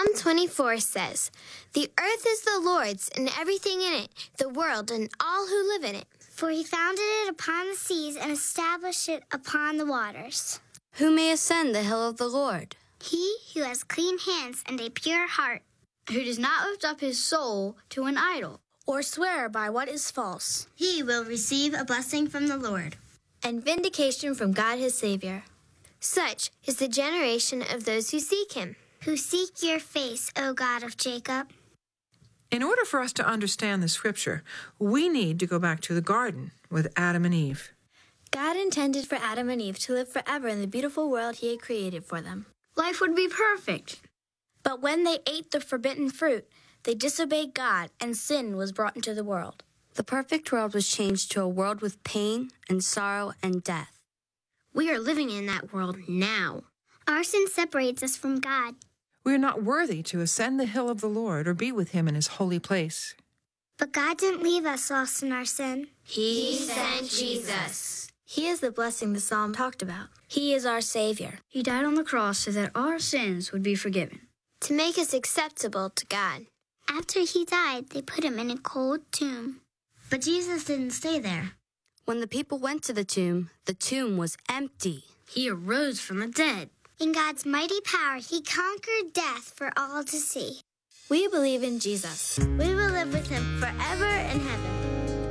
Psalm 24 says, "The earth is the Lord's and everything in it, the world and all who live in it. For he founded it upon the seas and established it upon the waters. Who may ascend the hill of the Lord? He who has clean hands and a pure heart, who does not lift up his soul to an idol, or swear by what is false. He will receive a blessing from the Lord, and vindication from God his Savior. Such is the generation of those who seek him, who seek your face, O God of Jacob." In order for us to understand the scripture, we need to go back to the garden with Adam and Eve. God intended for Adam and Eve to live forever in the beautiful world he had created for them. Life would be perfect. But when they ate the forbidden fruit, they disobeyed God, and sin was brought into the world. The perfect world was changed to a world with pain and sorrow and death. We are living in that world now. Our sin separates us from God. We are not worthy to ascend the hill of the Lord or be with him in his holy place. But God didn't leave us lost in our sin. He sent Jesus. He is the blessing the psalm talked about. He is our Savior. He died on the cross so that our sins would be forgiven, to make us acceptable to God. After he died, they put him in a cold tomb. But Jesus didn't stay there. When the people went to the tomb was empty. He arose from the dead. In God's mighty power, he conquered death for all to see. We believe in Jesus. We will live with him forever in heaven.